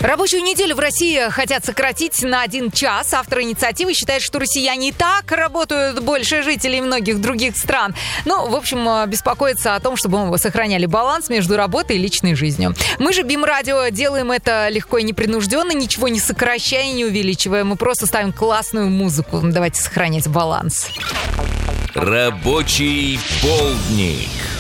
Рабочую неделю в России хотят сократить на 1 час. Автор инициативы считает, что россияне и так работают больше жителей многих других стран. Ну, в общем, беспокоится о том, чтобы мы сохраняли баланс между работой и личной жизнью. Мы же, БИМ-радио, делаем это легко и непринужденно, ничего не сокращая и не увеличивая. Мы просто ставим классную музыку. Давайте сохранять баланс. Рабочий полдник.